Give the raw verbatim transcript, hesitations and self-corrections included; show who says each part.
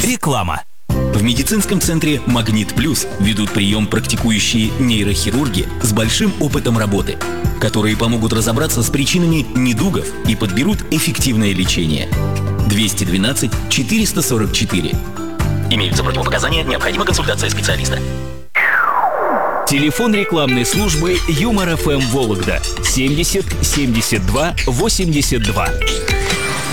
Speaker 1: Реклама.
Speaker 2: В медицинском центре «Магнит Плюс» ведут прием практикующие нейрохирурги с большим опытом работы, которые помогут разобраться с причинами недугов и подберут эффективное лечение. двести двенадцать четыреста сорок четыре. Имеются противопоказания, необходима консультация специалиста.
Speaker 1: Телефон рекламной службы Юмор эф эм Вологда семьдесят семьдесят два восемьдесят два.